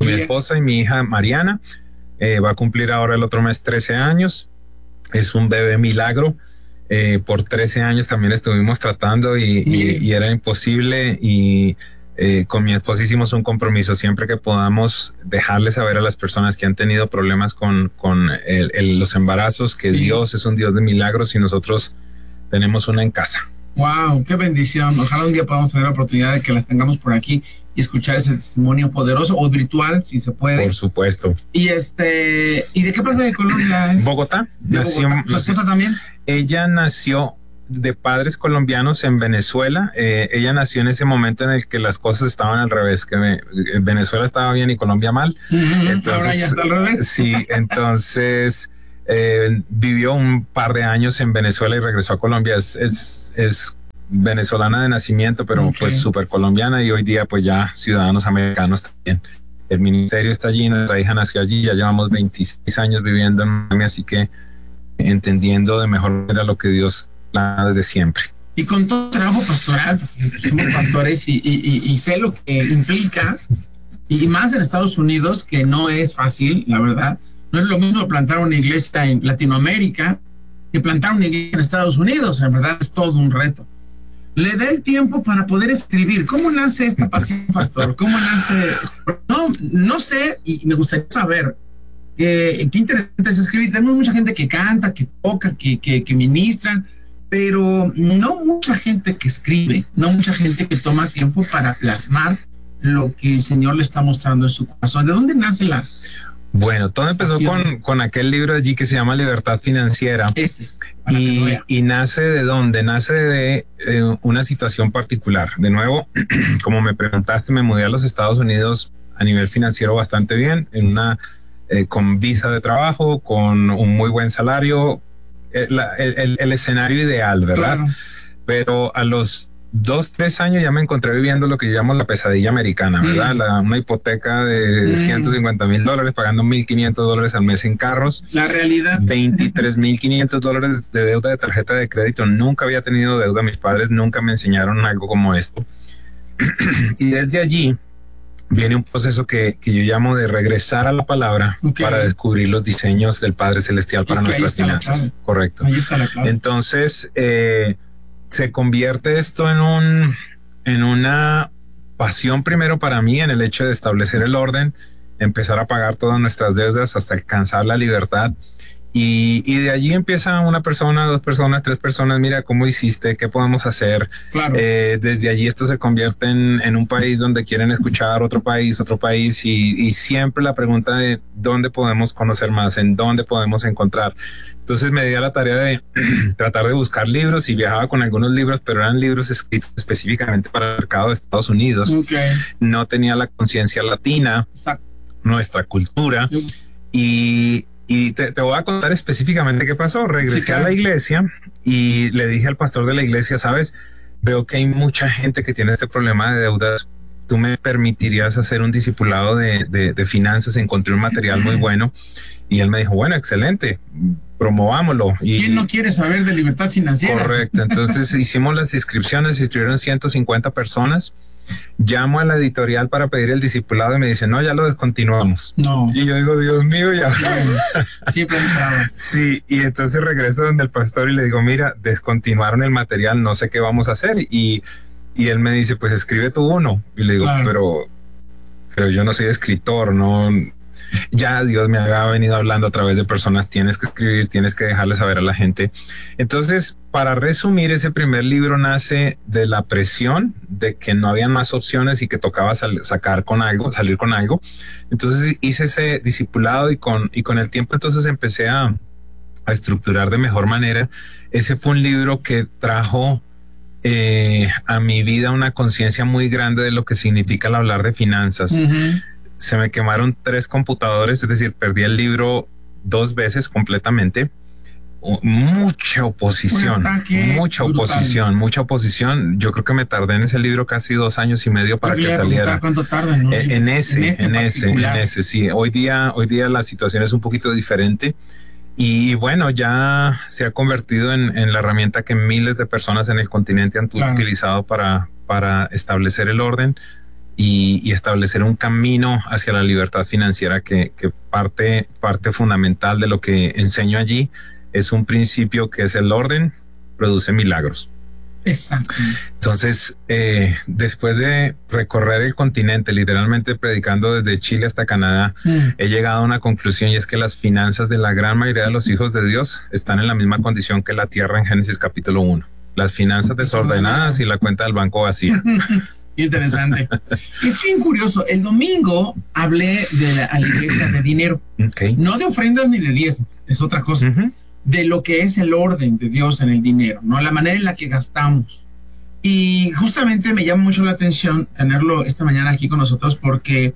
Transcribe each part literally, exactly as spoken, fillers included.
con mi esposa y mi hija Mariana. Eh, va a cumplir ahora el otro mes trece años. Es un bebé milagro. Eh, por trece años también estuvimos tratando y, y, y era imposible, y eh, con mi esposa hicimos un compromiso siempre que podamos dejarle saber a las personas que han tenido problemas con, con el, el, los embarazos que sí. Dios es un Dios de milagros y nosotros tenemos una en casa. Wow, qué bendición. Ojalá un día podamos tener la oportunidad de que las tengamos por aquí y escuchar ese testimonio poderoso, o virtual, si se puede. Por supuesto. Y este, ¿y de qué parte de Colombia es? Bogotá. ¿De nació, Bogotá? ¿Su esposa también? Ella nació de padres colombianos en Venezuela. Eh, ella nació en ese momento en el que las cosas estaban al revés, que me, Venezuela estaba bien y Colombia mal. Uh-huh. Entonces, ahora ya está al revés. Sí, entonces eh, vivió un par de años en Venezuela y regresó a Colombia. Es, es, es venezolana de nacimiento, pero okay. pues súper colombiana, y hoy día pues ya ciudadanos americanos también. El ministerio está allí, nuestra hija nació allí, ya llevamos veintiséis años viviendo en Miami, así que entendiendo de mejor manera lo que Dios plana desde siempre. Y con todo trabajo pastoral, somos pastores y, y, y sé lo que implica, y más en Estados Unidos, que no es fácil, la verdad. No es lo mismo plantar una iglesia en Latinoamérica que plantar una iglesia en Estados Unidos, en verdad es todo un reto. Le da el tiempo para poder escribir. ¿Cómo nace esta pasión, pastor? ¿Cómo nace? No, no sé, y me gustaría saber eh, qué interesante es escribir. Tenemos mucha gente que canta, que toca, que, que, que ministran, pero no mucha gente que escribe, no mucha gente que toma tiempo para plasmar lo que el Señor le está mostrando en su corazón. ¿De dónde nace la? Bueno, todo empezó con, con aquel libro allí que se llama Libertad Financiera. Este. Y, y nace de dónde? Nace de eh, una situación particular. De nuevo, como me preguntaste, me mudé a los Estados Unidos a nivel financiero bastante bien, en una eh, con visa de trabajo, con un muy buen salario, el, el, el escenario ideal, ¿verdad? Claro. Pero a los dos, tres años ya me encontré viviendo lo que yo llamo la pesadilla americana, ¿verdad? Mm. La, una hipoteca de mm. ciento cincuenta mil dólares, pagando mil quinientos dólares al mes en carros. La realidad. veintitrés mil quinientos dólares de deuda de tarjeta de crédito. Nunca había tenido deuda. Mis padres nunca me enseñaron algo como esto. Y desde allí viene un proceso que, que yo llamo de regresar a la palabra, okay, para descubrir los diseños del Padre Celestial para nuestras finanzas. Correcto. Ahí está la clave. Entonces, eh, se convierte esto en un en una pasión primero para mí, en el hecho de establecer el orden, empezar a pagar todas nuestras deudas hasta alcanzar la libertad. Y, y de allí empieza una persona, dos personas, tres personas, mira cómo hiciste, qué podemos hacer. Claro. Eh, desde allí esto se convierte en, en un país donde quieren escuchar otro país, otro país, y, y siempre la pregunta de dónde podemos conocer más, en dónde podemos encontrar. Entonces me di a la tarea de tratar de buscar libros, y viajaba con algunos libros, pero eran libros escritos específicamente para el mercado de Estados Unidos. Okay. No tenía la conciencia latina, exacto, nuestra cultura, sí. y... Y te, te voy a contar específicamente qué pasó. Regresé, sí, claro, a la iglesia y le dije al pastor de la iglesia, sabes, veo que hay mucha gente que tiene este problema de deudas. ¿Tú me permitirías hacer un discipulado de, de, de finanzas? Encontré un material muy bueno. Y él me dijo, bueno, excelente, promovámoslo. Y, ¿quién no quiere saber de libertad financiera? Correcto. Entonces hicimos las inscripciones, inscribieron ciento cincuenta personas. Llamo a la editorial para pedir el discipulado y me dicen, no, ya lo descontinuamos. No. Y yo digo, Dios mío, ya. No, siempre entraba. Sí, y entonces regreso donde el pastor y le digo, mira, descontinuaron el material, no sé qué vamos a hacer. Y, y él me dice, pues escribe tú uno. Y le digo, claro, pero, pero yo no soy escritor, no. Ya Dios me había venido hablando a través de personas, tienes que escribir, tienes que dejarle saber a la gente. Entonces, para resumir, ese primer libro nace de la presión de que no había más opciones y que tocaba sal- sacar con algo, salir con algo. Entonces hice ese discipulado y con, y con el tiempo entonces empecé a, a estructurar de mejor manera. Ese fue un libro que trajo eh, a mi vida una conciencia muy grande de lo que significa el hablar de finanzas. Uh-huh. Se me quemaron tres computadores, es decir, perdí el libro dos veces completamente. Mucha oposición, mucha brutal. oposición, mucha oposición. Yo creo que me tardé en ese libro casi dos años y medio para que saliera. ¿Cuánto tarda? ¿No? En, en ese, en, este en ese, en ese, sí. Hoy día, hoy día la situación es un poquito diferente. Y bueno, ya se ha convertido en, en la herramienta que miles de personas en el continente han claro. utilizado para, para establecer el orden. y, y establecer un camino hacia la libertad financiera que, que parte, parte fundamental de lo que enseño allí es un principio que es el orden produce milagros. Exacto. Entonces, eh, después de recorrer el continente, literalmente predicando desde Chile hasta Canadá, mm. he llegado a una conclusión, y es que las finanzas de la gran mayoría de los hijos de Dios están en la misma condición que la tierra en Génesis capítulo uno. Las finanzas desordenadas y la cuenta del banco vacía. Interesante. Es bien curioso. El domingo hablé de la, a la iglesia de dinero. Okay. No de ofrendas ni de diezmos, es otra cosa. Uh-huh. De lo que es el orden de Dios en el dinero, ¿no? La manera en la que gastamos. Y justamente me llama mucho la atención tenerlo esta mañana aquí con nosotros porque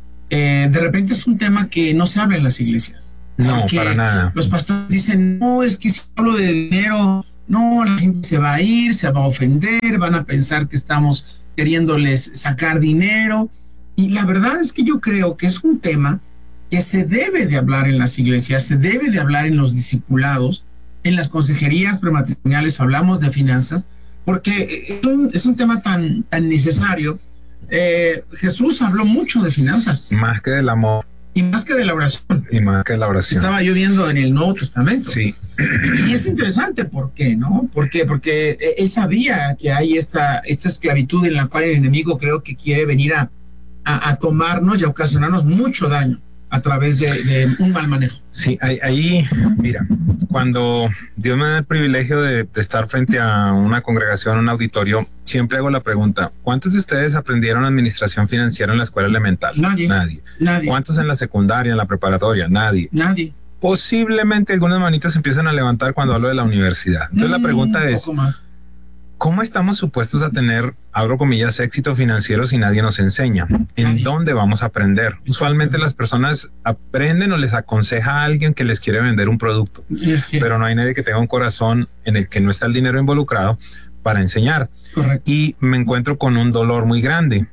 eh, de repente es un tema que no se habla en las iglesias. No, para nada. Los pastores dicen, no, es que si hablo de dinero, no, la gente se va a ir, se va a ofender, van a pensar que estamos queriéndoles sacar dinero. Y la verdad es que yo creo que es un tema que se debe de hablar en las iglesias, se debe de hablar en los discipulados, en las consejerías prematrimoniales hablamos de finanzas, porque es un, es un tema tan, tan necesario. Eh, Jesús habló mucho de finanzas. Más que del amor. Y más que de la oración. Y más que de la oración. Estaba yo viendo en el Nuevo Testamento. Sí. Y es interesante, ¿por qué? ¿No? ¿Por qué? Porque él sabía que hay esta, esta esclavitud en la cual el enemigo creo que quiere venir a, a, a tomarnos y a ocasionarnos mucho daño a través de, de un mal manejo. Sí, ahí, ahí, mira, cuando Dios me da el privilegio de, de estar frente a una congregación, un auditorio, siempre hago la pregunta, ¿cuántos de ustedes aprendieron administración financiera en la escuela elemental? Nadie. Nadie. Nadie. ¿Cuántos en la secundaria, en la preparatoria? Nadie. Nadie. Posiblemente algunas manitas empiezan a levantar cuando hablo de la universidad. Entonces mm, la pregunta es, más. ¿cómo estamos supuestos a tener, abro comillas, éxito financiero si nadie nos enseña? ¿En nadie. dónde vamos a aprender? Usualmente las personas aprenden o les aconseja a alguien que les quiere vender un producto, yes, yes. pero no hay nadie que tenga un corazón en el que no está el dinero involucrado para enseñar. Correcto. Y me encuentro con un dolor muy grande.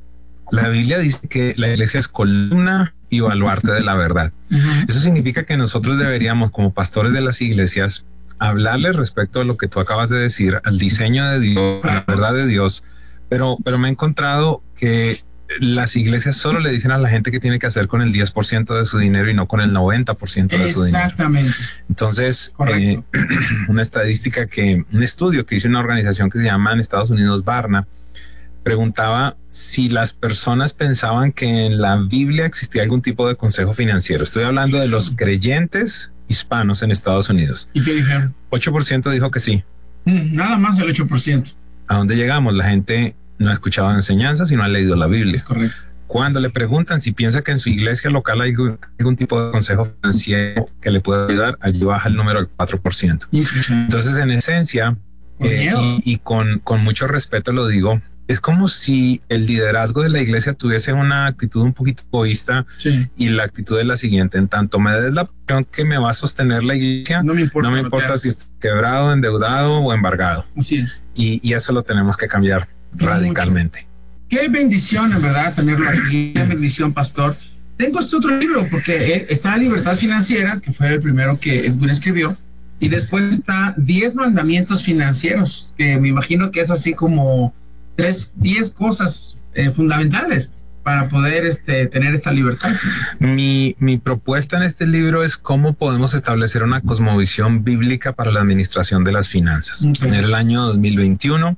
La Biblia dice que la iglesia es columna y baluarte de la verdad. Uh-huh. Eso significa que nosotros deberíamos, como pastores de las iglesias, hablarle respecto a lo que tú acabas de decir, al diseño de Dios, a la verdad de Dios, pero, pero me he encontrado que las iglesias solo le dicen a la gente que tiene que hacer con el diez por ciento de su dinero y no con el noventa por ciento de su dinero. Exactamente. Entonces, eh, una estadística que, un estudio que hizo una organización que se llama en Estados Unidos Barna, preguntaba si las personas pensaban que en la Biblia existía algún tipo de consejo financiero. Estoy hablando de los creyentes hispanos en Estados Unidos. ¿Y qué dijeron? ocho por ciento dijo que sí. Mm, nada más el ocho por ciento. ¿A dónde llegamos? La gente no ha escuchado enseñanzas y no ha leído la Biblia. Es correcto. Cuando le preguntan si piensa que en su iglesia local hay algún tipo de consejo financiero que le pueda ayudar, allí baja el número al cuatro por ciento. Entonces, en esencia, eh, y, y con, con mucho respeto lo digo, es como si el liderazgo de la iglesia tuviese una actitud un poquito egoísta, sí. Y la actitud es la siguiente: en tanto me des la opción que me va a sostener la iglesia, no me importa, no me importa si estoy quebrado, endeudado o embargado. Así es. Y, y eso lo tenemos que cambiar Mucho. radicalmente. Qué bendición, en verdad, tenerlo aquí. Qué bendición, pastor. Tengo este otro libro porque está Libertad Financiera, que fue el primero que Edwin escribió, y después está diez mandamientos financieros, que me imagino que es así como tres, diez cosas eh, fundamentales para poder este, tener esta libertad. Mi, mi propuesta en este libro es cómo podemos establecer una cosmovisión bíblica para la administración de las finanzas. Okay. En el año dos mil veintiuno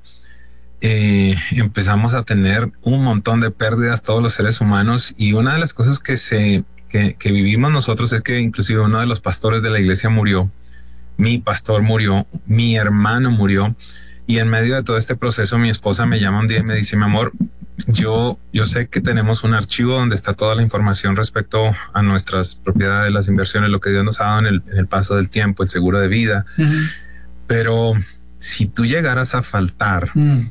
eh, empezamos a tener un montón de pérdidas todos los seres humanos, y una de las cosas que, se, que, que vivimos nosotros es que inclusive uno de los pastores de la iglesia murió, mi pastor murió, mi hermano murió. Y en medio de todo este proceso, mi esposa me llama un día y me dice: mi amor, yo, yo sé que tenemos un archivo donde está toda la información respecto a nuestras propiedades, las inversiones, lo que Dios nos ha dado en el, en el paso del tiempo, el seguro de vida. Uh-huh. Pero si tú llegaras a faltar, uh-huh.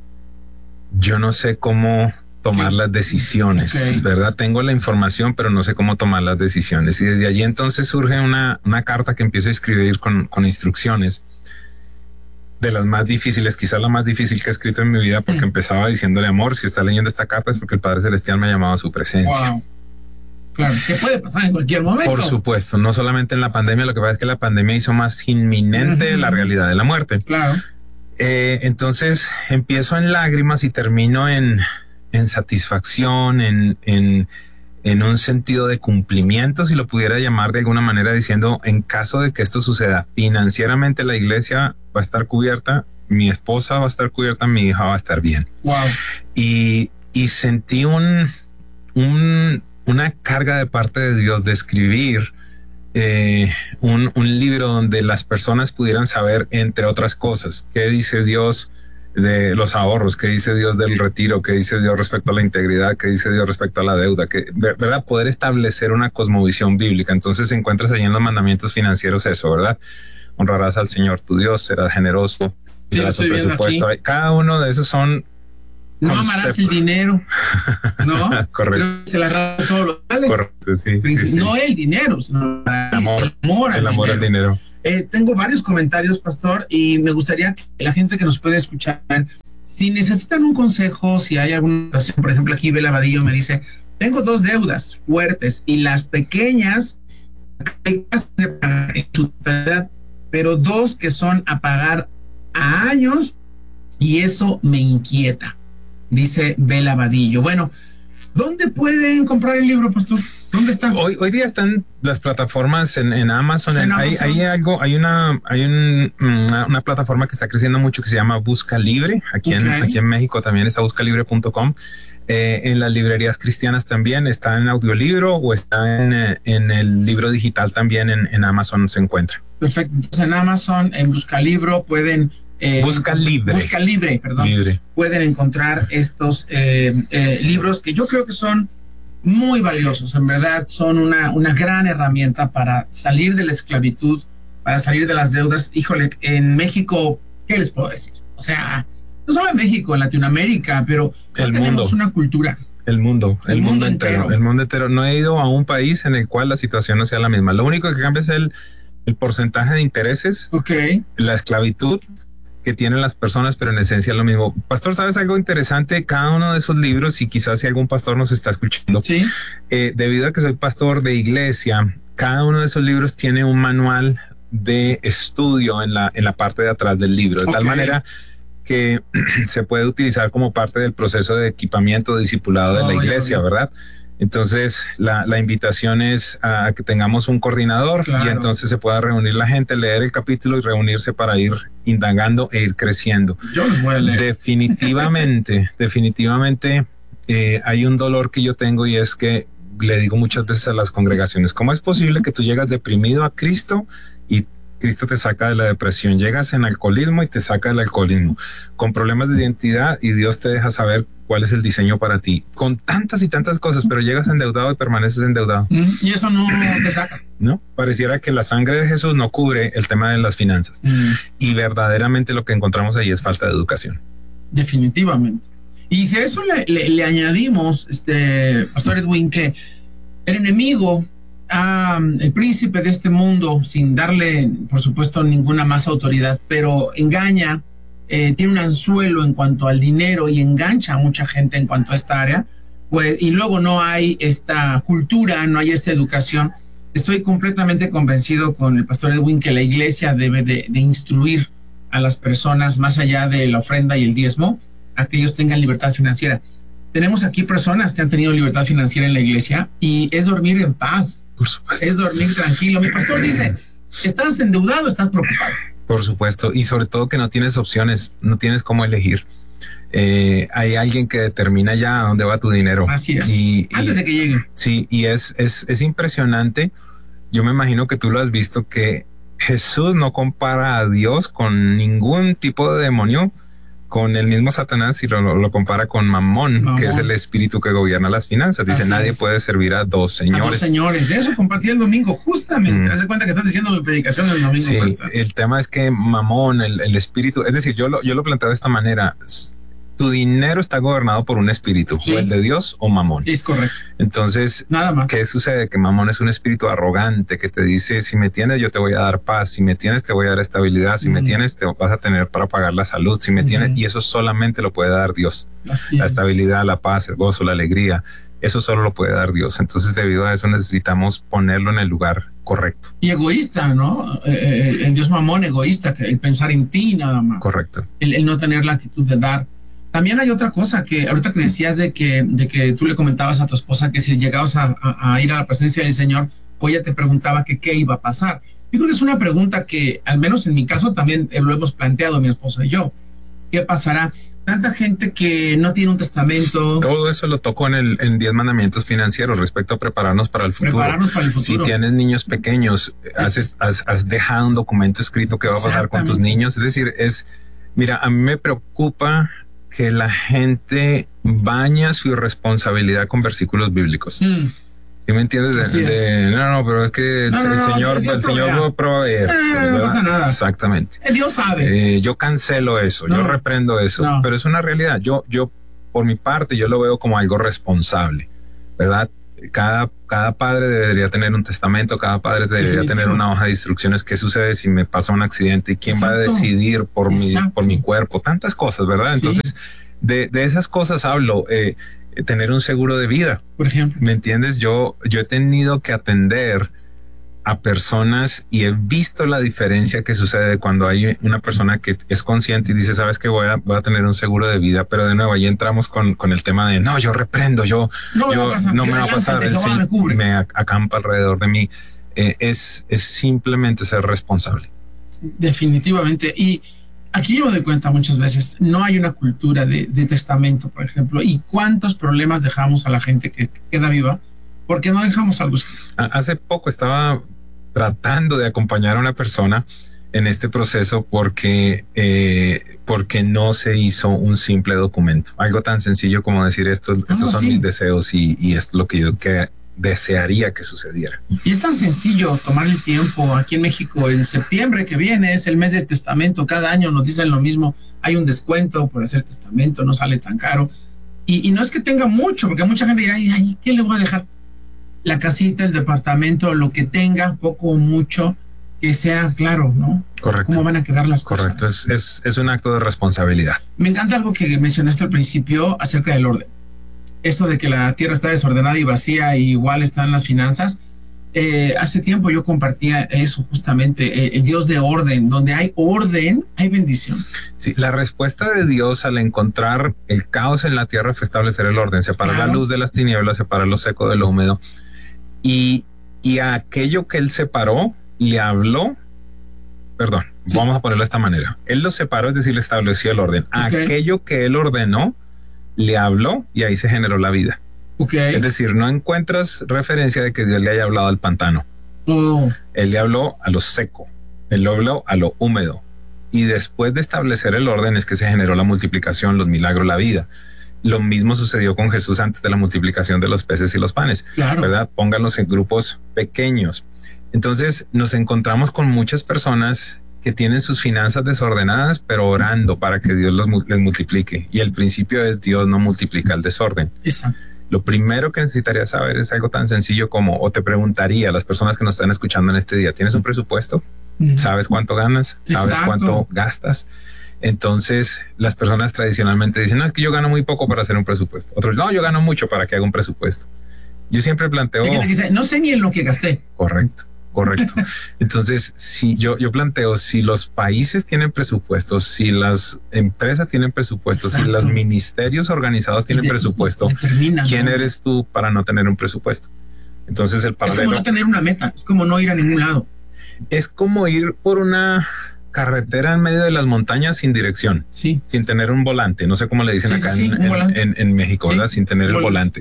yo no sé cómo tomar las decisiones, okay. ¿verdad? Tengo la información, pero no sé cómo tomar las decisiones. Y desde allí entonces surge una, una carta que empiezo a escribir con, con instrucciones. De las más difíciles, quizás la más difícil que he escrito en mi vida, porque mm. empezaba diciéndole: amor, si está leyendo esta carta es porque el Padre Celestial me ha llamado a su presencia. Wow. Claro, que puede pasar en cualquier momento. Por supuesto, no solamente en la pandemia, lo que pasa es que la pandemia hizo más inminente uh-huh. la realidad de la muerte. Claro. Eh, entonces empiezo en lágrimas y termino en, en satisfacción, en, en, en un sentido de cumplimiento, si lo pudiera llamar de alguna manera, diciendo, en caso de que esto suceda, financieramente la iglesia va a estar cubierta, mi esposa va a estar cubierta, mi hija va a estar bien. Wow. Y, y sentí un, un, una carga de parte de Dios de escribir eh, un, un libro donde las personas pudieran saber, entre otras cosas, qué dice Dios de los ahorros, qué dice Dios del retiro, qué dice Dios respecto a la integridad, qué dice Dios respecto a la deuda, que, ¿verdad? Poder establecer una cosmovisión bíblica. Entonces encuentras allí en los mandamientos financieros eso, ¿verdad? Honrarás al Señor tu Dios, serás generoso. Sí, lo estoy viendo aquí. Cada uno de esos son no conceptos. Amarás el dinero, ¿no? Correcto. Se la agarra todos los tales. Correcto, sí, sí, sí. No el dinero, sino el amor, el amor al el amor al dinero. dinero. Eh, tengo varios comentarios, pastor, y me gustaría que la gente que nos puede escuchar, si necesitan un consejo, si hay alguna situación, por ejemplo, aquí Bela Vadillo me dice, tengo dos deudas fuertes y las pequeñas hay que pagar en su totalidad, pero dos que son a pagar a años y eso me inquieta, dice Bela Vadillo. Bueno, ¿dónde pueden comprar el libro, pastor? ¿Dónde está? Hoy, hoy día están las plataformas en, en Amazon. En, hay, Amazon. hay algo, hay una, hay un, una, una plataforma que está creciendo mucho que se llama Busca Libre. Aquí, okay. en, aquí en México también está busca libre punto com. Eh, en las librerías cristianas también está en audiolibro o está en, en el libro digital también en, en Amazon se encuentra. Perfecto. Entonces en Amazon, en Busca Libro pueden Eh, busca libre. Busca libre, perdón. Libre. Pueden encontrar estos eh, eh, libros que yo creo que son muy valiosos. En verdad, son una, una gran herramienta para salir de la esclavitud, para salir de las deudas. Híjole, en México, ¿qué les puedo decir? O sea, no solo en México, en Latinoamérica, pero el tenemos mundo. una cultura. El mundo, el, el mundo, mundo entero, entero. El mundo entero. No he ido a un país en el cual la situación no sea la misma. Lo único que cambia es el, el porcentaje de intereses, okay. la esclavitud que tienen las personas, pero en esencia es lo mismo. Pastor, ¿sabes algo interesante? Cada uno de esos libros, y quizás si algún pastor nos está escuchando, ¿sí? eh, debido a que soy pastor de iglesia, cada uno de esos libros tiene un manual de estudio en la, en la parte de atrás del libro, de okay. tal manera que se puede utilizar como parte del proceso de equipamiento, de discipulado de oh, la iglesia, ¿verdad? Entonces, la, la invitación es a que tengamos un coordinador claro. y entonces se pueda reunir la gente, leer el capítulo y reunirse para ir indagando e ir creciendo. Yo lo voy a leer. Definitivamente, definitivamente eh, hay un dolor que yo tengo y es que le digo muchas veces a las congregaciones, ¿cómo es posible que tú llegas deprimido a Cristo y Cristo te saca de la depresión? Llegas en alcoholismo y te saca del alcoholismo, con problemas de identidad y Dios te deja saber cuál es el diseño para ti, con tantas y tantas cosas, pero llegas endeudado y permaneces endeudado. Mm, y eso no te saca. No, pareciera que la sangre de Jesús no cubre el tema de las finanzas. Mm. Y verdaderamente lo que encontramos ahí es falta de educación. Definitivamente. Y si a eso le, le, le añadimos, este, Pastor Edwin, que el enemigo, Um, el príncipe de este mundo, sin darle, por supuesto, ninguna más autoridad, pero engaña, eh, tiene un anzuelo en cuanto al dinero y engancha a mucha gente en cuanto a esta área, pues, y luego no hay esta cultura, no hay esta educación. Estoy completamente convencido con el pastor Edwin que la iglesia debe de, de instruir a las personas más allá de la ofrenda y el diezmo, a que ellos tengan libertad financiera. Tenemos aquí personas que han tenido libertad financiera en la iglesia y es dormir en paz. Por supuesto. Es dormir tranquilo. Mi pastor dice, ¿estás endeudado o estás preocupado? Por supuesto. Y sobre todo que no tienes opciones, no tienes cómo elegir. Eh, hay alguien que determina ya a dónde va tu dinero. Así es. Y, Antes y, de que llegue. Sí, y es, es, es impresionante. Yo me imagino que tú lo has visto, que Jesús no compara a Dios con ningún tipo de demonio, con el mismo Satanás, y lo, lo compara con Mamón, Mamón, que es el espíritu que gobierna las finanzas. Dice, Así nadie es. puede servir a dos señores. A dos señores. De eso compartí el domingo, justamente. Mm. Te das cuenta que estás diciendo mi predicación el domingo. Sí, el tema es que Mamón, el, el espíritu, es decir, yo lo, yo lo planteo de esta manera. Tu dinero está gobernado por un espíritu, sí. o el de Dios o Mamón. Es correcto. Entonces, nada más. ¿Qué sucede? Que Mamón es un espíritu arrogante que te dice, si me tienes, yo te voy a dar paz, si me tienes, te voy a dar estabilidad, si mm. me tienes, te vas a tener para pagar la salud, si me mm. tienes, y eso solamente lo puede dar Dios. Así la es. estabilidad, la paz, el gozo, la alegría, eso solo lo puede dar Dios. Entonces, debido a eso, necesitamos ponerlo en el lugar correcto. Y egoísta, ¿no? El, el Dios Mamón, egoísta, el pensar en ti nada más. Correcto. El, el no tener la actitud de dar. También hay otra cosa que ahorita que decías de que, de que tú le comentabas a tu esposa que si llegabas a, a, a ir a la presencia del Señor, pues ella te preguntaba que qué iba a pasar. Yo creo que es una pregunta que, al menos en mi caso, también lo hemos planteado mi esposa y yo. ¿Qué pasará? Tanta gente que no tiene un testamento. Todo eso lo tocó en el en diez mandamientos financieros respecto a prepararnos para el futuro. Prepararnos para el futuro. Si tienes niños pequeños, has, has, has dejado un documento escrito que va a pasar con tus niños. Es decir, es, mira, a mí me preocupa que la gente baña su irresponsabilidad con versículos bíblicos. Mm. ¿Sí me entiendes? De, de, no, no, pero es que el, no, no, el Señor, el Señor va a proveer. Eh, no pasa nada. Exactamente. El Dios sabe. Eh, yo cancelo eso, no, yo reprendo eso, no. Pero es una realidad. Yo, yo, por mi parte, yo lo veo como algo responsable, ¿verdad? Cada, cada padre debería tener un testamento, cada padre debería Definitivo. tener una hoja de instrucciones. ¿Qué sucede si me pasa un accidente? ¿Y quién Exacto. va a decidir por mi, por mi cuerpo? Tantas cosas, ¿verdad? Entonces, sí. de, de esas cosas hablo. Eh, tener un seguro de vida, por ejemplo. ¿Me entiendes? Yo, yo he tenido que atender a personas y he visto la diferencia que sucede cuando hay una persona que es consciente y dice, sabes que voy a, voy a tener un seguro de vida, pero de nuevo ahí entramos con, con el tema de no, yo reprendo, yo no, yo, me, va no me va a pasar, el Señor me, me acampa alrededor de mí. Eh, es, es simplemente ser responsable. Definitivamente. Y aquí yo me doy cuenta muchas veces, no hay una cultura de, de testamento, por ejemplo, y cuántos problemas dejamos a la gente que queda viva porque no dejamos algo escrito. Hace poco estaba tratando de acompañar a una persona en este proceso porque, eh, porque no se hizo un simple documento. Algo tan sencillo como decir estos, ah, estos son sí. mis deseos y, y esto es lo que yo que desearía que sucediera. Y es tan sencillo tomar el tiempo. Aquí en México, en septiembre que viene, es el mes del testamento. Cada año nos dicen lo mismo. Hay un descuento por hacer testamento, no sale tan caro. Y, y no es que tenga mucho, porque mucha gente dirá, ay, ¿qué le voy a dejar? La casita, el departamento, lo que tenga, poco o mucho, que sea claro, ¿no? Correcto. ¿Cómo van a quedar las cosas? Correcto, es, es, es un acto de responsabilidad. Me encanta algo que mencionaste al principio acerca del orden. Esto de que la tierra está desordenada y vacía, y igual están las finanzas. Eh, hace tiempo yo compartía eso justamente, eh, el Dios de orden. Donde hay orden, hay bendición. Sí, la respuesta de Dios al encontrar el caos en la tierra fue establecer el orden, separar claro. la luz de las tinieblas, separar lo seco de lo húmedo. Y, y a aquello que él separó, le habló, perdón, sí. vamos a ponerlo de esta manera. Él lo separó, es decir, le estableció el orden. Okay. Aquello que él ordenó, le habló y ahí se generó la vida. Okay. Es decir, no encuentras referencia de que Dios le haya hablado al pantano. Oh. Él le habló a lo seco, él le habló a lo húmedo. Y después de establecer el orden es que se generó la multiplicación, los milagros, la vida. Lo mismo sucedió con Jesús antes de la multiplicación de los peces y los panes, claro. ¿verdad? Pónganlos en grupos pequeños. Entonces nos encontramos con muchas personas que tienen sus finanzas desordenadas, pero orando para que Dios los, les multiplique. Y el principio es Dios no multiplica el desorden. Exacto. Lo primero que necesitaría saber es algo tan sencillo como, o te preguntaría a las personas que nos están escuchando en este día, ¿tienes un presupuesto? Mm. ¿Sabes cuánto ganas? ¿Sabes Exacto. cuánto gastas? Entonces, las personas tradicionalmente dicen, no, es que yo gano muy poco para hacer un presupuesto. Otros, no, yo gano mucho para que haga un presupuesto. Yo siempre planteo... Dice, no sé ni en lo que gasté. Correcto. Correcto. Entonces, si yo, yo planteo, si los países tienen presupuestos, si las empresas tienen presupuestos, Exacto. si los ministerios organizados tienen de, presupuesto, ¿quién ¿no? eres tú para no tener un presupuesto? Entonces el paralelo... Es como no tener una meta, es como no ir a ningún lado. Es como ir por una carretera en medio de las montañas sin dirección, sí. sin tener un volante. No sé cómo le dicen sí, acá sí, sí, en, en, en, en México, sí. ¿verdad? Sin tener el volante.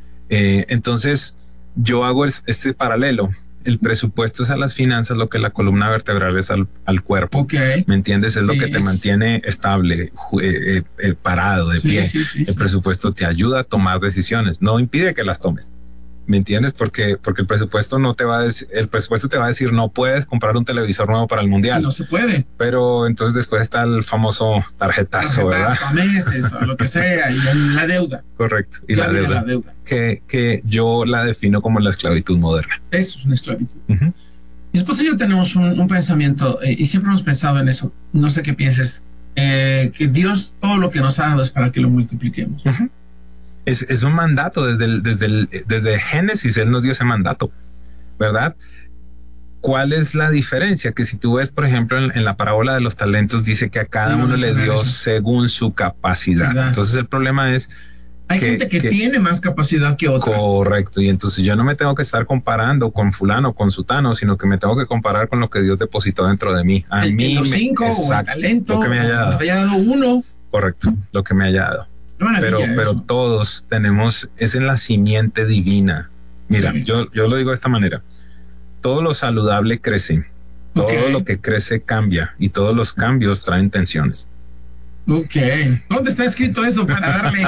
Eh, entonces, yo hago este paralelo. El presupuesto es a las finanzas lo que la columna vertebral es al, al cuerpo. Okay. ¿Me entiendes? Es sí, lo que te es... mantiene estable, eh, eh, parado, de sí, pie. Sí, sí, el sí. presupuesto te ayuda a tomar decisiones, no impide que las tomes. ¿Me entiendes? Porque, porque el presupuesto no te va a decir, el presupuesto te va a decir no puedes comprar un televisor nuevo para el mundial. No se puede. Pero entonces después está el famoso tarjetazo, Tarjetazo, ¿verdad? meses o lo que sea, y la deuda. Correcto. Y ya la deuda. la deuda. Que, que yo la defino como la esclavitud moderna. Eso es una esclavitud. Uh-huh. Mi esposa y yo tenemos un, un pensamiento eh, y siempre hemos pensado en eso. No sé qué pienses. Eh, que Dios todo lo que nos ha dado es para que lo multipliquemos. Uh-huh. Es, es un mandato desde el, desde el, desde Génesis, él nos dio ese mandato, ¿verdad? ¿cuál es la diferencia? Que si tú ves, por ejemplo, en, en la parábola de los talentos, dice que a cada uno le dio según su capacidad. ¿Verdad? Entonces el problema es hay que, gente que, que tiene más capacidad que otra. Correcto. Y entonces yo no me tengo que estar comparando con fulano, con sutano, sino que me tengo que comparar con lo que Dios depositó dentro de mí. A el, mí los me, cinco exacto, o el talento, lo que me haya dado. Me haya dado uno. Correcto, lo que me haya dado. Pero, pero todos tenemos, es en la simiente divina. Mira, sí. yo, yo lo digo de esta manera. Todo lo saludable crece. Todo okay. lo que crece cambia. Y todos los cambios traen tensiones. Ok, ¿dónde está escrito eso para darle?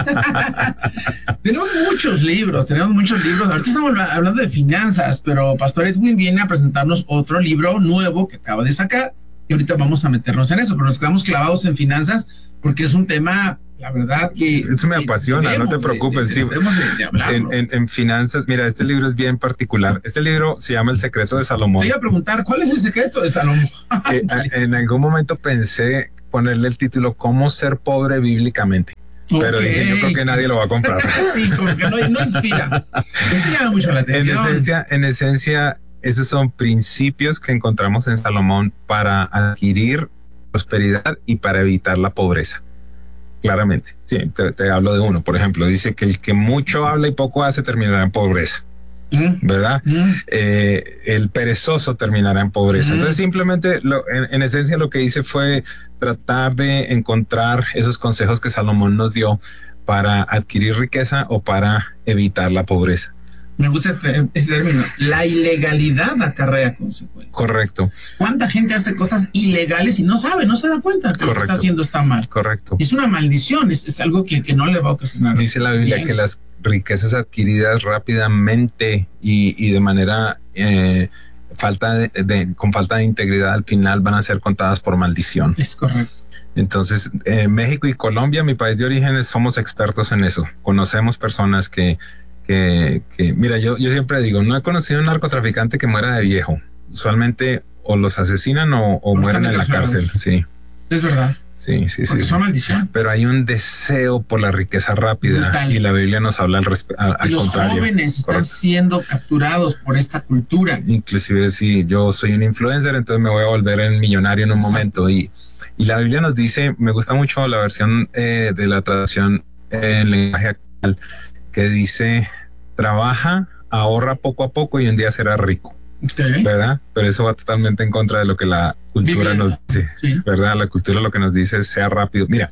Tenemos muchos libros, tenemos muchos libros. Ahorita estamos hablando de finanzas, pero Pastor Edwin viene a presentarnos otro libro nuevo que acaba de sacar y ahorita vamos a meternos en eso, pero nos quedamos clavados en finanzas porque es un tema, la verdad que... Eso me apasiona, no te preocupes. De, de, de, sí. de, de en, en, en finanzas, mira, este libro es bien particular. Este libro se llama El secreto de Salomón. Te iba a preguntar, ¿cuál es el secreto de Salomón? eh, en algún momento pensé ponerle el título ¿Cómo ser pobre bíblicamente? Okay. Pero dije, yo creo que nadie lo va a comprar. Sí, como que no, no inspira. Esto llama mucho la atención. En esencia, en esencia, esos son principios que encontramos en Salomón para adquirir prosperidad y para evitar la pobreza. Claramente. Sí, te, te hablo de uno. Por ejemplo, dice que el que mucho habla y poco hace terminará en pobreza. ¿Verdad? Mm. Eh, el perezoso terminará en pobreza. Mm. Entonces simplemente lo, en, en esencia lo que hice fue tratar de encontrar esos consejos que Salomón nos dio para adquirir riqueza o para evitar la pobreza. Me gusta este, este término. La ilegalidad acarrea consecuencias. Correcto. ¿Cuánta gente hace cosas ilegales y no sabe, no se da cuenta que Correcto. Lo que está haciendo está mal? Correcto. Y es una maldición, es, es algo que, que no le va a ocasionar. Dice la Biblia bien. Que las riquezas adquiridas rápidamente y, y de manera eh, falta de, de, con falta de integridad al final van a ser contadas por maldición. Es correcto. Entonces, eh, México y Colombia, mi país de origen, somos expertos en eso. Conocemos personas que Que, que mira, yo, yo siempre digo, no he conocido un narcotraficante que muera de viejo. Usualmente o los asesinan o, o mueren en la cárcel. Sí. Es verdad. Sí, sí, Porque sí. Son maldición. Pero hay un deseo por la riqueza rápida. Brutal. Y la Biblia nos habla al, al, al y los contrario. Los jóvenes están Correcto. Siendo capturados por esta cultura. Inclusive si yo soy un influencer, entonces me voy a volver en millonario en un Exacto. momento. Y, y la Biblia nos dice, me gusta mucho la versión eh, de la traducción eh, en lenguaje actual, que dice, trabaja, ahorra poco a poco y un día será rico. Okay. ¿Verdad? Pero eso va totalmente en contra de lo que la cultura Vivienda. Nos dice. Sí. ¿Verdad? La cultura lo que nos dice es sea rápido. Mira,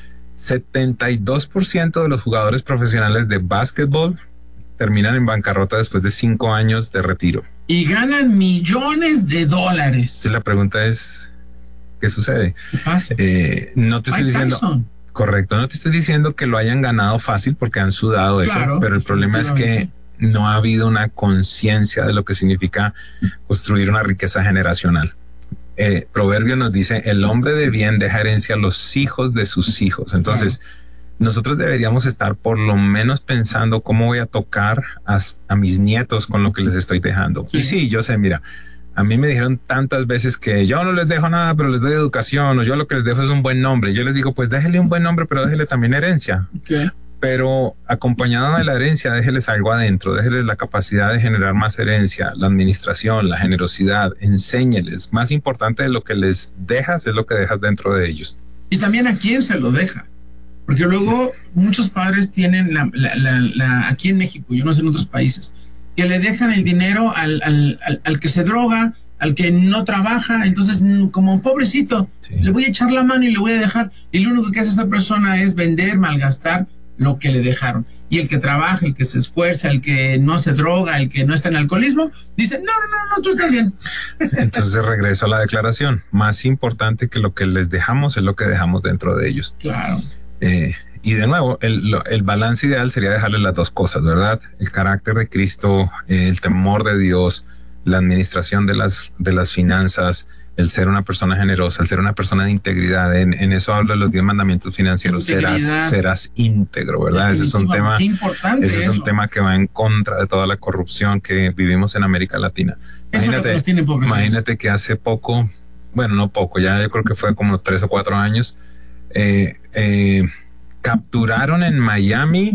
setenta y dos por ciento de los jugadores profesionales de básquetbol terminan en bancarrota después de cinco años de retiro. Y ganan millones de dólares. Entonces la pregunta es, ¿qué sucede? ¿Qué pasa? Eh, no te Mike estoy diciendo... Tyson. Correcto, no te estoy diciendo que lo hayan ganado fácil porque han sudado eso, claro, pero el problema es que no ha habido una conciencia de lo que significa construir una riqueza generacional. Eh, Proverbio nos dice, el hombre de bien deja herencia a los hijos de sus hijos. Entonces, claro. nosotros deberíamos estar por lo menos pensando cómo voy a tocar a, a mis nietos con lo que les estoy dejando. Sí. Y sí, yo sé, mira, a mí me dijeron tantas veces que yo no les dejo nada, pero les doy educación, o yo lo que les dejo es un buen nombre. Yo les digo, pues déjele un buen nombre, pero déjele también herencia. Okay. Pero acompañado de la herencia, déjeles algo adentro, déjeles la capacidad de generar más herencia, la administración, la generosidad, enséñeles. Más importante de lo que les dejas es lo que dejas dentro de ellos. Y también a quién se lo deja. Porque luego muchos padres tienen la, la, la, la aquí en México, yo no sé en otros países, que le dejan el dinero al, al, al, al que se droga, al que no trabaja, entonces como pobrecito, sí. le voy a echar la mano y le voy a dejar, y lo único que hace esa persona es vender, malgastar lo que le dejaron. Y el que trabaja, el que se esfuerza, el que no se droga, el que no está en alcoholismo, dice, no, no, no, no, tú estás bien. Entonces regreso a la declaración, más importante que lo que les dejamos es lo que dejamos dentro de ellos. Claro. Eh, Y de nuevo, el, el balance ideal sería dejarle las dos cosas, ¿verdad? El carácter de Cristo, el temor de Dios, la administración de las, de las finanzas, el ser una persona generosa, el ser una persona de integridad. En, en eso habla los diez mandamientos financieros. Serás, serás íntegro, ¿verdad? Ese es un tema, ese es un tema que va en contra de toda la corrupción que vivimos en América Latina. Imagínate, que imagínate que hace poco, bueno, no poco, ya yo creo que fue como tres o cuatro años, eh, eh, capturaron en Miami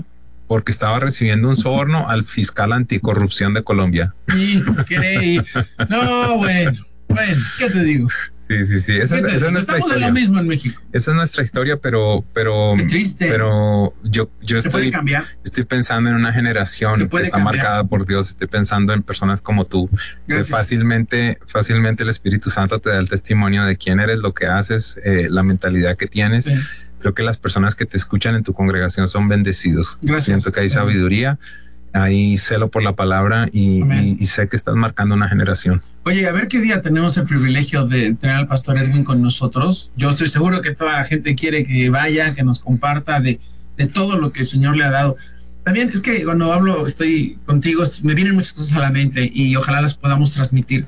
porque estaba recibiendo un soborno al fiscal anticorrupción de Colombia. Increíble. No, bueno, bueno, ¿qué te digo? Sí, sí, sí. Esa, esa es nuestra Estamos historia. de lo mismo en México. Esa es nuestra historia, pero, pero, es triste. pero yo, yo ¿Se estoy, puede cambiar? estoy pensando en una generación que está cambiar? marcada por Dios. Estoy pensando en personas como tú, Gracias. que fácilmente, fácilmente el Espíritu Santo te da el testimonio de quién eres, lo que haces, eh, la mentalidad que tienes. Sí. Creo que las personas que te escuchan en tu congregación son bendecidos. Gracias. Siento que hay sabiduría, hay celo por la palabra y, y, y sé que estás marcando una generación. Oye, a ver qué día tenemos el privilegio de tener al pastor Edwin con nosotros. Yo estoy seguro que toda la gente quiere que vaya, que nos comparta de, de todo lo que el Señor le ha dado. También es que cuando hablo, estoy contigo, me vienen muchas cosas a la mente y ojalá las podamos transmitir.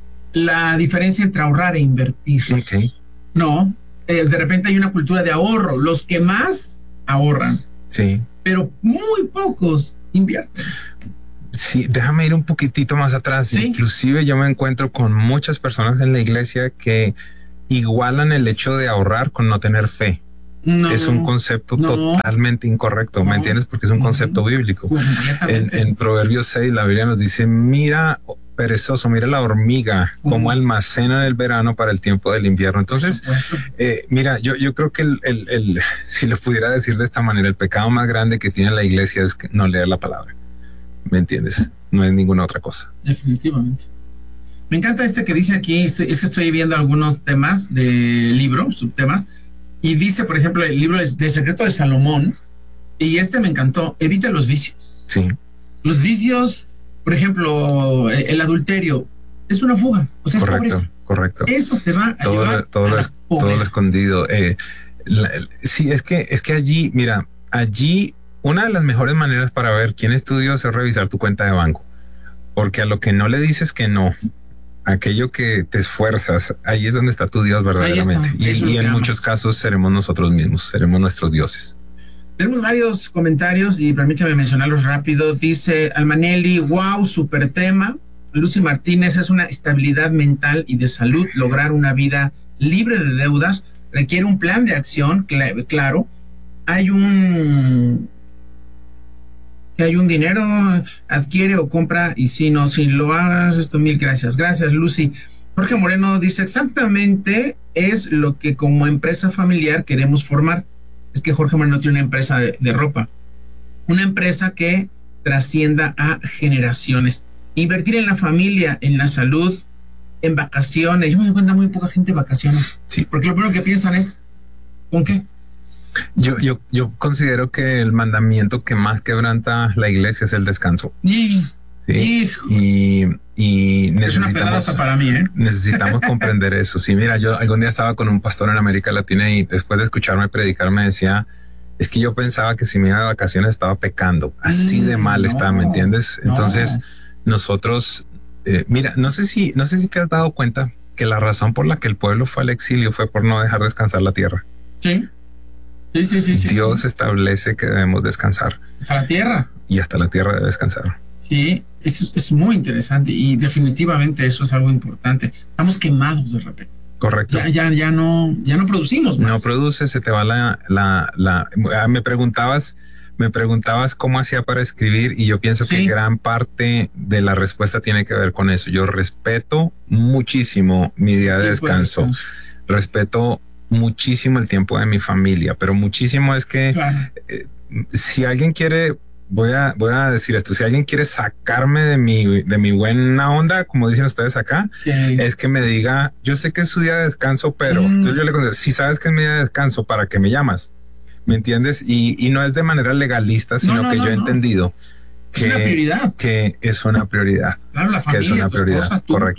La diferencia entre ahorrar e invertir. Okay. No, eh, de repente hay una cultura de ahorro. Los que más ahorran. Sí. Pero muy pocos invierten. Sí, déjame ir un poquitito más atrás. ¿Sí? Inclusive yo me encuentro con muchas personas en la iglesia que igualan el hecho de ahorrar con no tener fe. No, es un concepto no, totalmente incorrecto, no, ¿me entiendes? Porque es un concepto no, bíblico. En, en Proverbios seis la Biblia nos dice, mira perezoso, mira la hormiga, uh-huh. cómo almacena en el verano para el tiempo del invierno. Entonces, eh, mira, yo, yo creo que el, el, el, si lo pudiera decir de esta manera, el pecado más grande que tiene la iglesia es que no leer la palabra. ¿Me entiendes? No es ninguna otra cosa. Definitivamente. Me encanta este que dice aquí, estoy, es que estoy viendo algunos temas del libro, subtemas, y dice, por ejemplo, el libro es de Secreto de Salomón, y este me encantó, evita los vicios. Sí. Los vicios, por ejemplo, el adulterio, es una fuga, o sea, correcto, es pobreza. Correcto. Eso te va a todo, llevar todo, a lo, la todo lo escondido. Eh, la, sí, es que, es que allí, mira, allí una de las mejores maneras para ver quién es tu Dios es revisar tu cuenta de banco, porque a lo que no le dices que no, aquello que te esfuerzas, ahí es donde está tu Dios verdaderamente. Y, y en muchos casos seremos nosotros mismos, seremos nuestros dioses. Tenemos varios comentarios y permítame mencionarlos rápido. Dice Almanelli, wow, super tema. Lucy Martínez, es una estabilidad mental y de salud. Lograr una vida libre de deudas requiere un plan de acción, cl- claro. Hay un... que hay un dinero, adquiere o compra, y si no, si lo hagas, esto, mil gracias. Gracias, Lucy. Jorge Moreno dice, exactamente es lo que como empresa familiar queremos formar. Es que Jorge Moreno tiene una empresa de, de ropa. Una empresa que trascienda a generaciones. Invertir en la familia, en la salud, en vacaciones. Yo me doy cuenta, muy poca gente vacaciona. Sí. Porque lo primero que piensan es, ¿con qué? Yo, yo, yo considero que el mandamiento que más quebranta la iglesia es el descanso. Y, sí. y, y necesitamos, para mí, ¿eh? necesitamos comprender eso. Sí, mira, yo algún día estaba con un pastor en América Latina y después de escucharme predicar me decía, es que yo pensaba que si me iba de vacaciones estaba pecando. Así de mal no, está, ¿me entiendes? Entonces, no. nosotros, eh, mira, no sé si, no sé si te has dado cuenta que la razón por la que el pueblo fue al exilio fue por no dejar descansar la tierra. Sí. Sí, sí, sí, sí, Dios sí. establece que debemos descansar. Hasta la tierra. Y hasta la tierra debe descansar. Sí, es, es muy interesante y definitivamente eso es algo importante. Estamos quemados de repente. Correcto. Ya, ya, ya no, ya no producimos más. No produces, se te va la, la, la. Me preguntabas, me preguntabas cómo hacía para escribir y yo pienso sí. que gran parte de la respuesta tiene que ver con eso. Yo respeto muchísimo mi día de descanso. De descanso. Respeto muchísimo el tiempo de mi familia, pero muchísimo es que claro. eh, si alguien quiere, voy a, voy a decir esto, si alguien quiere sacarme de mi, de mi buena onda, como dicen ustedes acá, sí. es que me diga, yo sé que es su día de descanso, pero mm. entonces yo le contesto, si sabes que es mi día de descanso, ¿para qué me llamas? ¿Me entiendes? Y, y no es de manera legalista, sino no, no, que no, yo he no. entendido que es una prioridad. Que es una prioridad. Claro, la familia, que es una prioridad, esposa, tú, correcto.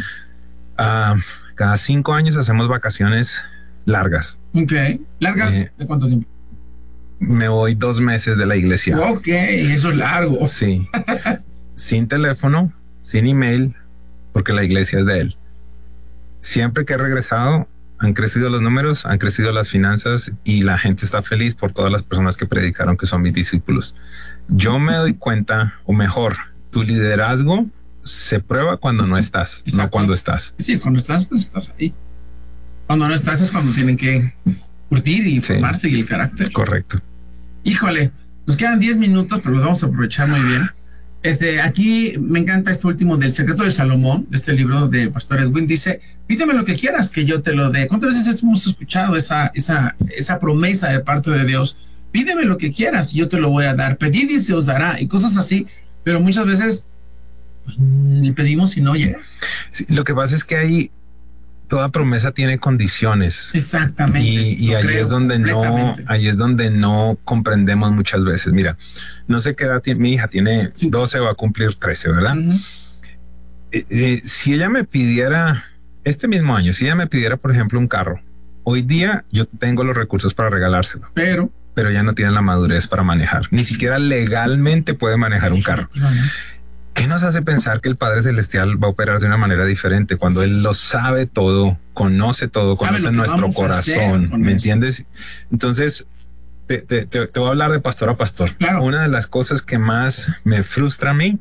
Uh, cada cinco años hacemos vacaciones largas. Ok. ¿Largas? Eh, ¿De cuánto tiempo? Me voy dos meses de la iglesia. Ok, eso es largo. Sí. Sin teléfono, sin email, porque la iglesia es de él. Siempre que he regresado, han crecido los números, han crecido las finanzas y la gente está feliz por todas las personas que predicaron que son mis discípulos. Yo me doy cuenta, o mejor, tu liderazgo se prueba cuando no estás, exacto. no cuando estás. Sí, cuando estás, pues estás ahí. Cuando no estás es cuando tienen que curtir y formarse sí, y el carácter. Correcto. Híjole, Nos quedan diez minutos, pero los vamos a aprovechar muy bien. Este, aquí me encanta este último del Secreto de Salomón, de este libro de Pastor Edwin. Dice, pídeme lo que quieras que yo te lo dé. ¿Cuántas veces hemos escuchado esa, esa, esa promesa de parte de Dios? Pídeme lo que quieras y yo te lo voy a dar. Pedid y se os dará, y cosas así. Pero muchas veces pues, ni pedimos y no llega. Sí, lo que pasa es que hay toda promesa tiene condiciones. Exactamente. Y, y ahí es donde no, ahí es donde no comprendemos muchas veces. Mira, no sé qué edad tiene mi hija, tiene sí. doce, va a cumplir trece, ¿verdad? Uh-huh. eh, eh, si ella me pidiera este mismo año, si ella me pidiera, por ejemplo, un carro, hoy día yo tengo los recursos para regalárselo, pero, pero ya no tiene la madurez para manejar, ni siquiera legalmente puede manejar un carro. ¿Qué nos hace pensar que el Padre Celestial va a operar de una manera diferente cuando sí. Él lo sabe todo, conoce todo, sabe conoce nuestro corazón? ¿Me eso? entiendes? Entonces, te, te, te, te voy a hablar de pastor a pastor. Claro. Una de las cosas que más me frustra a mí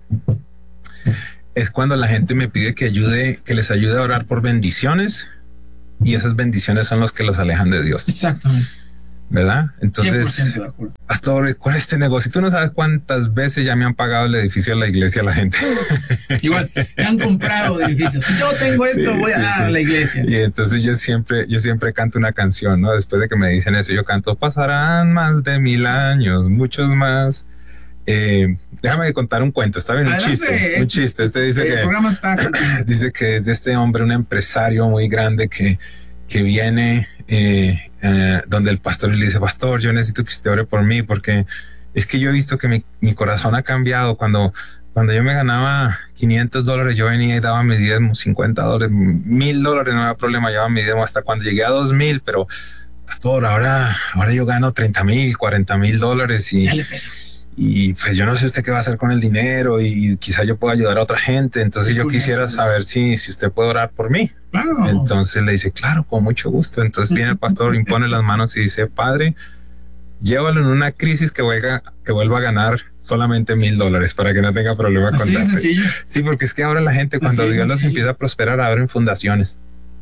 es cuando la gente me pide que ayude, que les ayude a orar por bendiciones y esas bendiciones son los que los alejan de Dios. Exactamente. ¿Verdad? Entonces, pastor, ¿cuál es este negocio? Tú no sabes cuántas veces ya me han pagado el edificio de la iglesia a la gente. Igual, me han comprado edificios. Si yo tengo esto, sí, voy a sí, dar sí. a la iglesia. Y entonces yo siempre, yo siempre canto una canción, ¿no? Después de que me dicen eso, yo canto, pasarán más de mil años, muchos más. Eh, déjame contar un cuento, está bien, un Adelante, chiste, eh, un chiste. Este dice el que, programa está dice que es de este hombre, un empresario muy grande que que viene eh, eh, donde el pastor le dice, pastor, yo necesito que usted ore por mí porque es que yo he visto que mi, mi corazón ha cambiado. Cuando, cuando yo me ganaba quinientos dólares, yo venía y daba mi diezmo, cincuenta dólares, mil dólares, no había problema, llevaba mi diezmo hasta cuando llegué a dos mil, pero pastor, ahora, ahora yo gano treinta mil, cuarenta mil dólares y... Ya le pesa. Y pues yo no sé usted qué va a hacer con el dinero y quizá yo pueda ayudar a otra gente. Entonces yo quisiera saber si, si usted puede orar por mí. Claro. Entonces le dice, claro, con mucho gusto. Entonces viene el pastor, impone las manos y dice, Padre, llévalo en una crisis que vuelva, que vuelva a ganar solamente mil dólares para que no tenga problema con Así nada. es sencillo. Sí, porque es que ahora la gente cuando Dios los empieza a prosperar abren fundaciones.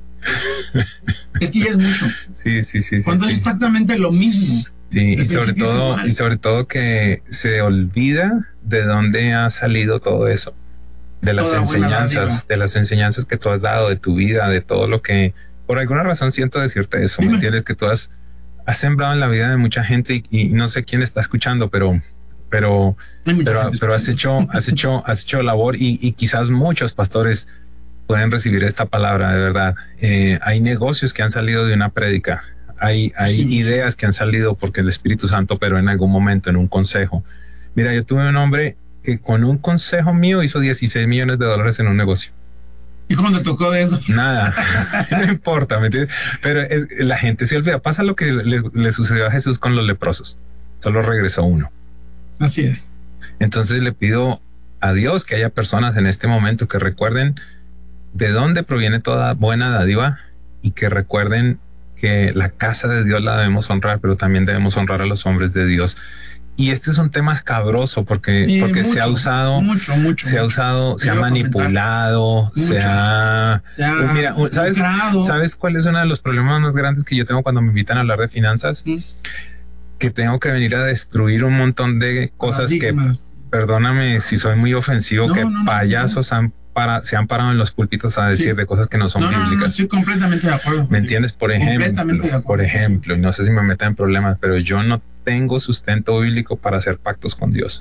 Es que ya es mucho. Sí, sí, sí. Cuando sí, es sí. exactamente lo mismo. Sí, y sobre todo, y sobre todo que se olvida de dónde ha salido todo eso, de las Toda enseñanzas, de las enseñanzas que tú has dado, de tu vida, de todo lo que, por alguna razón siento decirte eso, Dime. ¿me entiendes? Que tú has, has sembrado en la vida de mucha gente y, y no sé quién está escuchando, pero, pero, pero, pero has hecho, has hecho, has hecho labor y, y quizás muchos pastores pueden recibir esta palabra de verdad. Eh, hay negocios que han salido de una prédica. Hay, hay sí, ideas que han salido porque el Espíritu Santo operó en algún momento en un consejo. Mira, yo tuve un hombre que con un consejo mío hizo dieciséis millones de dólares en un negocio. ¿Y cómo te tocó de eso? Nada, no importa, ¿me entiendes? Pero es, la gente se olvida. Pasa lo que le, le sucedió a Jesús con los leprosos. Solo regresó uno. Así es. Entonces le pido a Dios que haya personas en este momento que recuerden de dónde proviene toda buena dádiva y que recuerden que la casa de Dios la debemos honrar, pero también debemos honrar a los hombres de Dios. Y este es un tema escabroso porque, y porque mucho, se ha usado, mucho, mucho, se ha usado, se ha manipulado, se ha, se ha uh, mira, ¿sabes, ¿sabes cuál es uno de los problemas más grandes que yo tengo cuando me invitan a hablar de finanzas? ¿Mm? Que tengo que venir a destruir un montón de cosas Paradigmas. que, perdóname si soy muy ofensivo, no, que no, no, payasos no. han Para, se han parado en los púlpitos a decir sí. de cosas que no son no, bíblicas. No, no, estoy completamente de acuerdo. ¿Me entiendes? Por ejemplo, por ejemplo, y no sé si me meto en problemas, pero yo no tengo sustento bíblico para hacer pactos con Dios.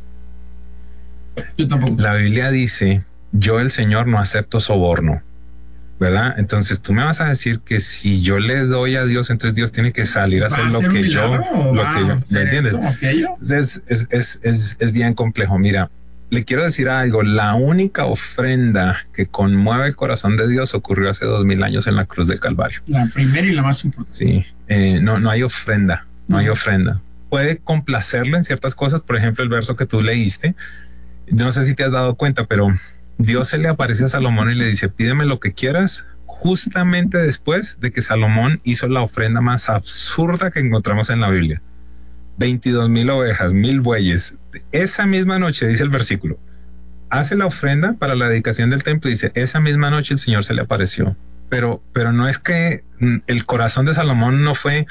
Yo tampoco. La Biblia dice, yo el Señor no acepto soborno, ¿verdad? Entonces tú me vas a decir que si yo le doy a Dios, entonces Dios tiene que salir a hacer lo que yo, lo que yo, ¿me entiendes? Entonces es, es, es, es bien complejo. Mira, le quiero decir algo, la única ofrenda que conmueve el corazón de Dios ocurrió hace dos mil años en la cruz del Calvario. La primera y la más importante. Sí, eh, no, no hay ofrenda, no, no hay ofrenda. Puede complacerle en ciertas cosas, por ejemplo, el verso que tú leíste, no sé si te has dado cuenta, pero Dios se le aparece a Salomón y le dice, pídeme lo que quieras, justamente después de que Salomón hizo la ofrenda más absurda que encontramos en la Biblia. veintidós mil ovejas, mil bueyes. Esa misma noche, dice el versículo, hace la ofrenda para la dedicación del templo y dice, esa misma noche el Señor se le apareció. Pero, pero no es que el corazón de Salomón no fue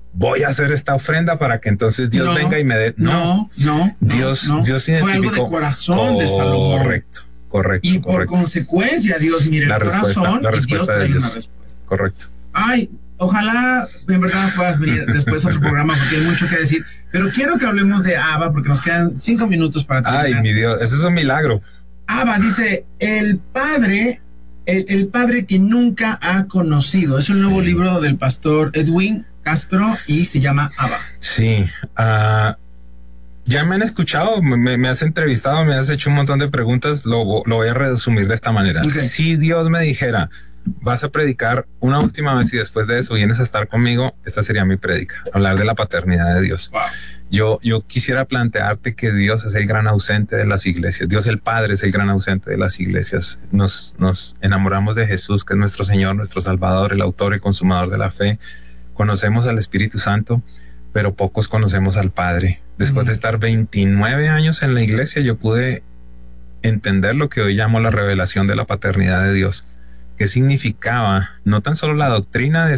voy a hacer esta ofrenda para que entonces Dios no, venga y me dé. No, no, no. Dios, no. Dios fue algo de corazón de Salomón. Correcto, correcto. Y por correcto. consecuencia, Dios mira la el respuesta, corazón la respuesta y Dios trae de Dios. una respuesta. Correcto. Ay, ojalá en verdad puedas venir después a otro programa porque hay mucho que decir. Pero quiero que hablemos de Abba porque nos quedan cinco minutos para terminar. Ay, mi Dios, ese es un milagro. Abba dice, el padre, el, el padre que nunca ha conocido. Es un nuevo sí. libro del pastor Edwin Castro y se llama Abba. Sí, uh, ya me han escuchado, me, me has entrevistado, me has hecho un montón de preguntas, lo, lo voy a resumir de esta manera. Okay. Si Dios me dijera, vas a predicar una última vez y después de eso vienes a estar conmigo, esta sería mi prédica, hablar de la paternidad de Dios. Wow. Yo, yo quisiera plantearte que Dios es el gran ausente de las iglesias. Dios el Padre es el gran ausente de las iglesias. Nos, nos enamoramos de Jesús, que es nuestro Señor, nuestro Salvador, el autor y consumador de la fe. Conocemos al Espíritu Santo, pero pocos conocemos al Padre. Después mm. de estar veintinueve años en la iglesia, yo pude entender lo que hoy llamo la revelación de la paternidad de Dios. ¿Qué significaba no tan solo la doctrina de